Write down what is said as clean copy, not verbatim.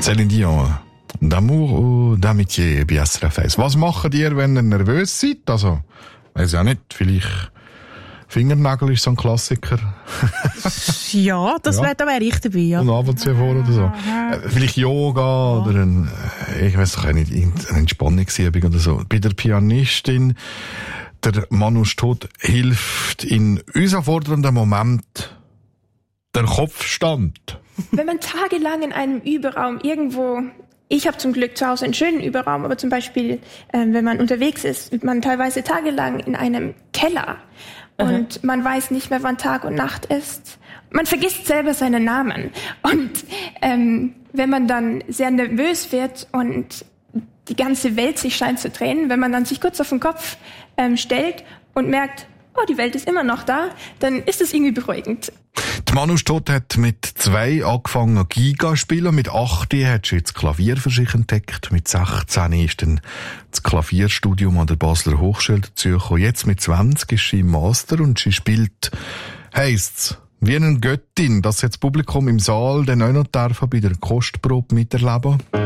Céline Dion. D'amour ou d'amitié, bei SRF 1. Was macht ihr, wenn ihr nervös seid? Also, weiss ja nicht, vielleicht Fingernägel ist so ein Klassiker. Ja, da wäre ich dabei, ja. Und ab und zu vor oder so. Vielleicht Yoga oder ich weiss doch nicht, eine Entspannungsübung oder so. Bei der Pianistin, der Manu Stott, hilft in herausfordernden Moment der Kopfstand. Wenn man tagelang in einem Überraum irgendwo, ich habe zum Glück zu Hause einen schönen Überraum, aber zum Beispiel, wenn man unterwegs ist, man teilweise tagelang in einem Keller und man weiß nicht mehr, wann Tag und Nacht ist. Man vergisst selber seinen Namen. Und wenn man dann sehr nervös wird und die ganze Welt sich scheint zu drehen, wenn man dann sich kurz auf den Kopf stellt und merkt, oh, die Welt ist immer noch da, dann ist es irgendwie beruhigend. Die Manu Stott hat mit 2 angefangen Giga spielen, mit 8 hat sie jetzt Klavier für sich entdeckt, mit 16 ist dann das Klavierstudium an der Basler Hochschule dazugekommen. Jetzt mit 20 ist sie im Master und sie spielt, heisst's, wie eine Göttin, dass jetzt das Publikum im Saal dann auch noch bei der Kostprobe miterleben darf.